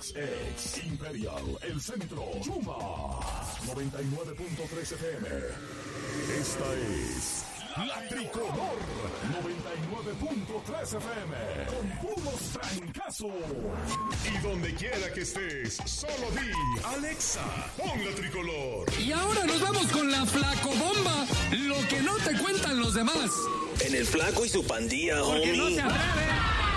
XX, Imperial, El Centro, Yuma, 99.3 FM. Esta es La Tricolor, 99.3 FM, con puros trancazos. Y donde quiera que estés, solo di, Alexa, pon La Tricolor. Y ahora nos vamos con la flacobomba, lo que no te cuentan los demás. En el Flaco y su pandilla, Porque homie. no se atreve.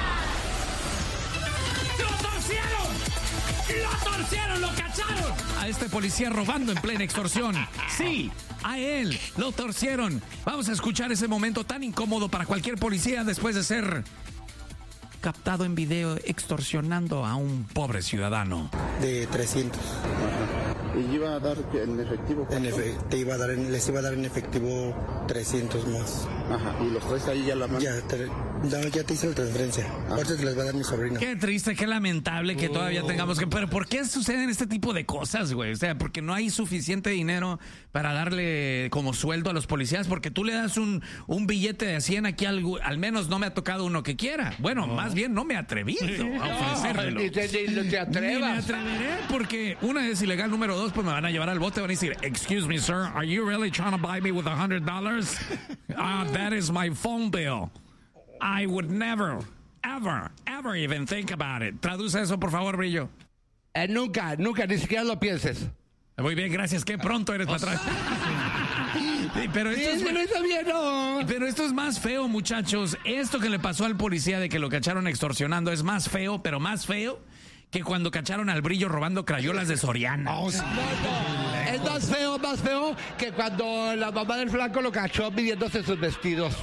¡Lo torcieron! ¡Lo cacharon! A este policía robando en plena extorsión. Sí, a él lo torcieron. Vamos a escuchar ese momento tan incómodo para cualquier policía después de ser captado en video extorsionando a un pobre ciudadano. De 300. ¿Y iba a dar en efectivo? Les iba a dar en efectivo 300 más. Ajá, ¿y los traes ahí ya la mano? Ya te hice la transferencia. Ahorita te las va a dar mi sobrino. Qué triste, qué lamentable que todavía tengamos que... Pero ¿por qué suceden este tipo de cosas, güey? O sea, porque no hay suficiente dinero para darle como sueldo a los policías, porque tú le das un billete de 100 aquí, al menos no me ha tocado uno que quiera. Bueno, más bien no me he atrevido a ofrecérmelo. Ni te atrevas. Ni me atreveré, porque una es ilegal, número dos, pues me van a llevar al bote, van a decir, excuse me, sir, are you really trying to buy me with $100? That is my phone bill. I would never, ever even think about it. Traduce eso, por favor, Brillo. Nunca, ni siquiera lo pienses. Muy bien, gracias. Qué pronto eres para atrás. Pero esto es más feo, muchachos. Esto que le pasó al policía de que lo cacharon extorsionando es más feo, pero más feo que cuando cacharon al Brillo robando crayolas de Soriana. No. Es más feo que cuando la mamá del Flaco lo cachó midiéndose sus vestidos.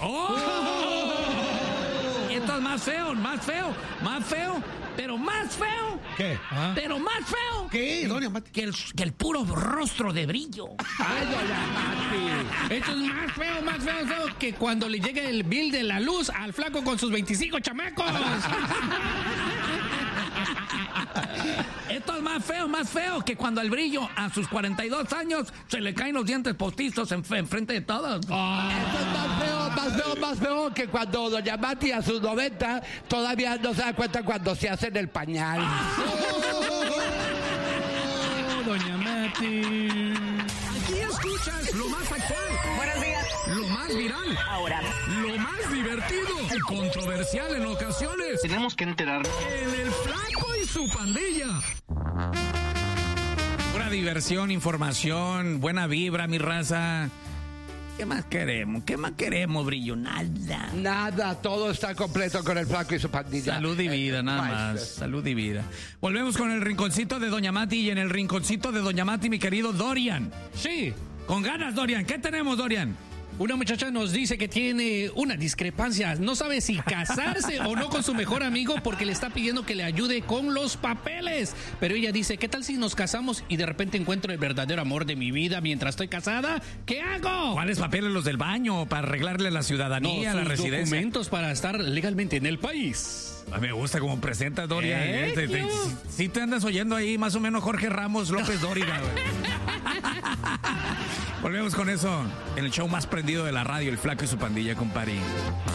Esto es más feo, pero más feo. ¿Qué? ¿Ah? Pero más feo. ¿Qué, doña Mati? Que el puro rostro de Brillo. Ay, doña Mati. Esto es más feo que cuando le llega el bill de la luz al Flaco con sus 25 chamacos. Esto es más feo que cuando al Brillo a sus 42 años se le caen los dientes postizos enfrente de todos. Esto es más feo que cuando doña Mati a sus 90 todavía no se da cuenta cuando se hace en el pañal. Doña Mati. Aquí escuchas lo más actual. Buenos días. Lo más viral. Ahora. Lo más divertido y controversial en ocasiones. Tenemos que enterarnos. En el Flaco y su pandilla. Pura diversión, información, buena vibra, mi raza. ¿Qué más queremos, Brillo? Nada, todo está completo con el Flaco y su pandilla. Salud y vida, nada más. Salud y vida. Volvemos con el rinconcito de Doña Mati, y en el rinconcito de Doña Mati, mi querido Dorian. Sí. Con ganas, Dorian. ¿Qué tenemos, Dorian? Una muchacha nos dice que tiene una discrepancia. No sabe si casarse o no con su mejor amigo porque le está pidiendo que le ayude con los papeles. Pero ella dice, ¿qué tal si nos casamos y de repente encuentro el verdadero amor de mi vida mientras estoy casada? ¿Qué hago? ¿Cuáles papeles? ¿Los del baño? ¿Para arreglarle la ciudadanía, la residencia? Documentos para estar legalmente en el país. Me gusta cómo presentas, Dorian. Si te andas oyendo ahí más o menos Jorge Ramos López Dóriga. Volvemos con eso en el show más prendido de la radio, el Flaco y su pandilla, compadre.